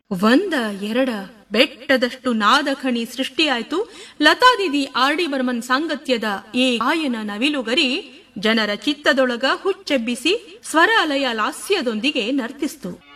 ಒಂದ ಎರಡ ಬೆಟ್ಟದಷ್ಟು ನಾದಖಣಿ ಸೃಷ್ಟಿಯಾಯ್ತು. ಲತಾದಿದಿ R D Burman ಸಾಂಗತ್ಯದ ಈ ಗಾಯನ ನವಿಲುಗರಿ ಜನರ ಚಿತ್ತದೊಳಗ ಹುಚ್ಚೆಬ್ಬಿಸಿ ಸ್ವರ ಅಲಯ ಲಾಸ್ಯದೊಂದಿಗೆ ನರ್ತಿಸ್ತು.